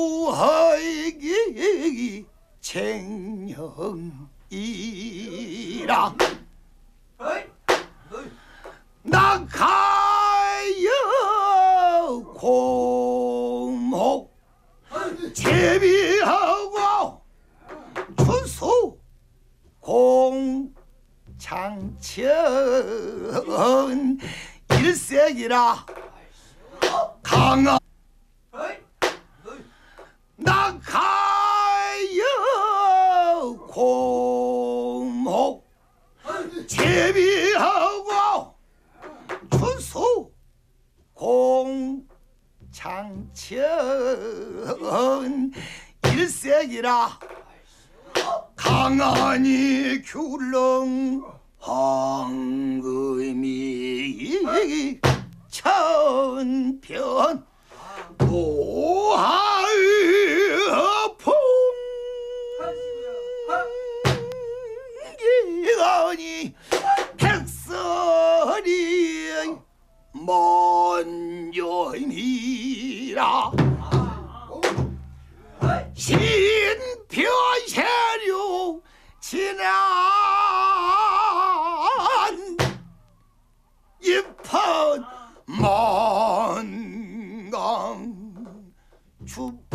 우하이기 쟁령이라 낙하여 공목 제비하고 추수 공창천 일색이라 강하 낙하여 공목 제비하고 추수 공창천 일색이라 강하니 귤렁 황금이 천편 보하의 풍기하니 백설이 먼저이라 신표세류 지난 입헌